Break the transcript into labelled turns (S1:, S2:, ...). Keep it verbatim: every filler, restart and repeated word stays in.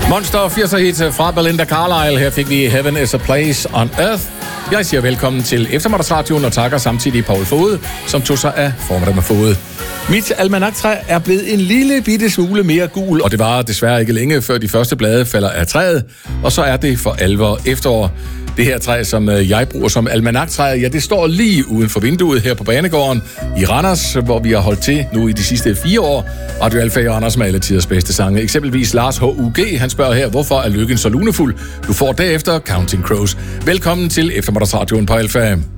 S1: Monster firser hit fra Belinda Carlisle. Her fik vi Heaven is a Place on Earth. Jeg siger velkommen til Eftermiddagsradioen og takker samtidig Paul Fode, som tog sig af formiddag med Fode. Mit almanaktræ er blevet en lille bitte smule mere gul, og det var desværre ikke længe, før de første blade falder af træet, og så er det for alvor efterår. Det her træ, som jeg bruger som almanaktræ, ja, det står lige uden for vinduet her på Banegården i Randers, hvor vi har holdt til nu i de sidste fire år. Radio Alfa i Randers med alle tiders bedste sange. Eksempelvis Lars H U G, han spørger her, hvorfor er lykken så lunefuld? Du får derefter Counting Crows. Velkommen til Eftermiddagsradioen på Alfa.